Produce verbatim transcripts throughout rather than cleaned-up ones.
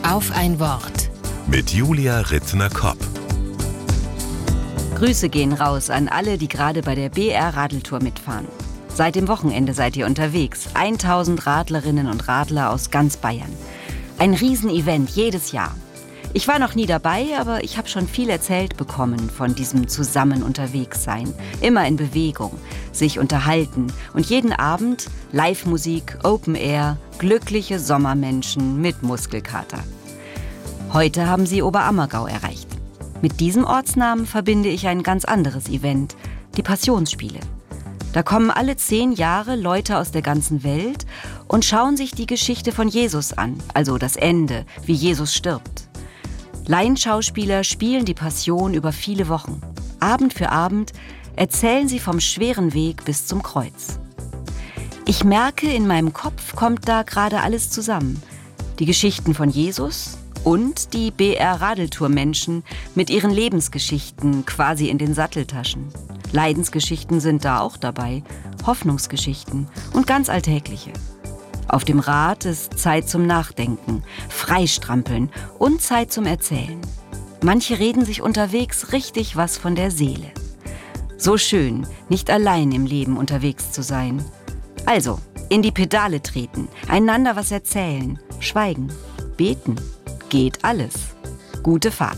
Auf ein Wort. Mit Julia Rittner-Kopp. Grüße gehen raus an alle, die gerade bei der B R-Radeltour mitfahren. Seit dem Wochenende seid ihr unterwegs. tausend Radlerinnen und Radler aus ganz Bayern. Ein Riesenevent jedes Jahr. Ich war noch nie dabei, aber ich habe schon viel erzählt bekommen von diesem zusammen unterwegs sein. Immer in Bewegung, sich unterhalten und jeden Abend Live-Musik, Open Air, glückliche Sommermenschen mit Muskelkater. Heute haben sie Oberammergau erreicht. Mit diesem Ortsnamen verbinde ich ein ganz anderes Event, die Passionsspiele. Da kommen alle zehn Jahre Leute aus der ganzen Welt und schauen sich die Geschichte von Jesus an, also das Ende, wie Jesus stirbt. Laienschauspieler spielen die Passion über viele Wochen. Abend für Abend erzählen sie vom schweren Weg bis zum Kreuz. Ich merke, in meinem Kopf kommt da gerade alles zusammen. Die Geschichten von Jesus und die B R-Radeltour-Menschen mit ihren Lebensgeschichten quasi in den Satteltaschen. Leidensgeschichten sind da auch dabei, Hoffnungsgeschichten und ganz alltägliche. Auf dem Rad ist Zeit zum Nachdenken, Freistrampeln und Zeit zum Erzählen. Manche reden sich unterwegs richtig was von der Seele. So schön, nicht allein im Leben unterwegs zu sein. Also, in die Pedale treten, einander was erzählen, schweigen, beten. Geht alles. Gute Fahrt.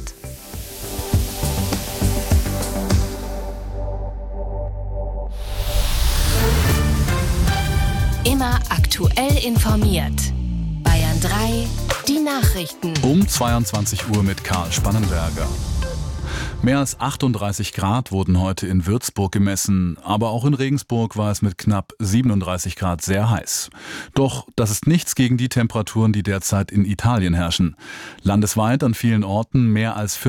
Immer aktuell informiert. Bayern drei, die Nachrichten. Um zweiundzwanzig Uhr mit Karl Spannenberger. Mehr als achtunddreißig Grad wurden heute in Würzburg gemessen, aber auch in Regensburg war es mit knapp siebenunddreißig Grad sehr heiß. Doch das ist nichts gegen die Temperaturen, die derzeit in Italien herrschen. Landesweit an vielen Orten mehr als